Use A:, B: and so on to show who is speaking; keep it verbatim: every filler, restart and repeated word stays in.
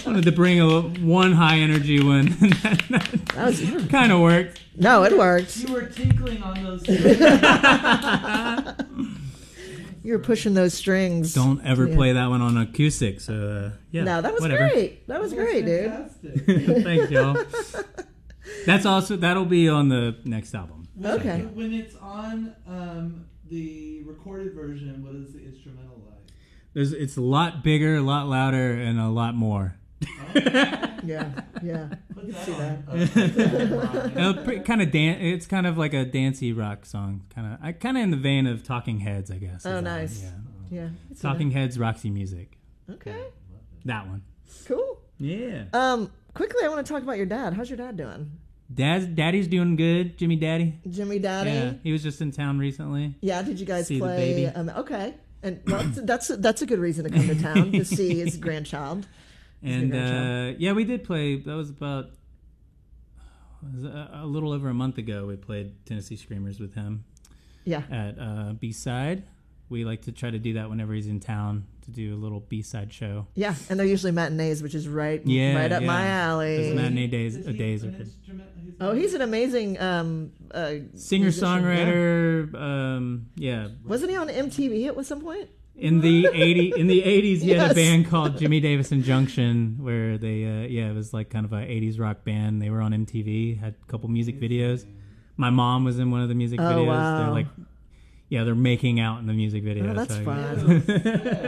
A: wanted to bring a one high energy one.
B: That was
A: kind of worked.
B: No, it worked.
C: You were tinkling on those.
B: You were pushing those strings.
A: Don't ever
B: Yeah.
A: play that one on acoustic. So uh, yeah.
B: No, that was
A: whatever.
B: great. That was great, dude.
C: Fantastic.
A: Thanks, y'all. That's also that'll be on the next album.
C: When-
B: Okay.
C: When it's on um, the recorded version, what is the instrumental like?
A: There's, it's a lot bigger, a lot louder, and a lot more.
B: Yeah, yeah.
C: Put
B: see
C: that
B: that.
C: on. Uh,
A: kind of dan- It's kind of like a dancey rock song. Kind of, I kind of in the vein of Talking Heads, I guess.
B: Oh,
A: is that
B: nice.
A: one,
B: Yeah.
A: Yeah.
B: it's
A: Talking Heads, Roxy Music.
B: Okay.
A: That one.
B: Cool.
A: Yeah.
B: Um, quickly, I want to talk about your dad. How's your dad doing?
A: Dad's Daddy's doing good. Jimmy Daddy.
B: Jimmy Daddy.
A: Yeah.
B: Yeah.
A: He was just in town recently.
B: Did you guys
A: See the
B: play?
A: baby.
B: Um, okay. And well, that's that's a good reason to come to town to see his grandchild.
A: And
B: your
A: uh,
B: grandchild?
A: yeah, we did play. That was about it was a, a little over a month ago. We played Tennessee Screamers with him
B: Yeah.
A: at uh, B-side. We like to try to do that whenever he's in town to do a little B-side show.
B: Yeah, and they're usually matinees, which is right,
A: Yeah,
B: right up
A: yeah.
B: my
A: Those
B: alley.
A: matinee days,
C: Is
A: uh,
C: he
A: days are
C: an
A: good.
C: instrument- he's
B: Oh, he's an amazing um, uh,
A: Singer
B: musician,
A: songwriter. Um, yeah,
B: yeah. Wasn't he on M T V at some point?
A: in the eighty in the eighties, he had
B: Yes.
A: a band called Jimmy Davison Junction, where they uh, yeah, it was like kind of a eighties rock band. They were on M T V, had a couple music videos. My mom was in one of the music
B: Oh,
A: videos.
B: wow.
A: They're like, yeah, they're making out in the music video.
B: Oh, that's
A: so,
B: fun.